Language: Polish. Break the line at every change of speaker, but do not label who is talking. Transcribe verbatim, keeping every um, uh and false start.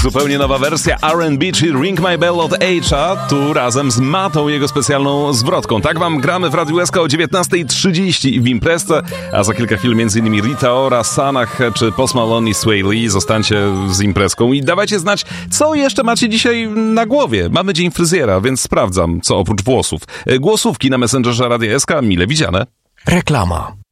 Zupełnie nowa wersja R and B, czyli Ring My Bell od H'a, tu razem z Matą, jego specjalną zwrotką. Tak wam gramy w Radiu S K o dziewiętnasta trzydzieści w imprezce, a za kilka chwil m.in. Rita Ora, Sanach czy Post Malone i Sway Lee. Zostańcie z imprezką i dawajcie znać, co jeszcze macie dzisiaj na głowie. Mamy dzień fryzjera, więc sprawdzam, co oprócz włosów. Głosówki na Messengerze Radia S K, mile widziane.
Reklama.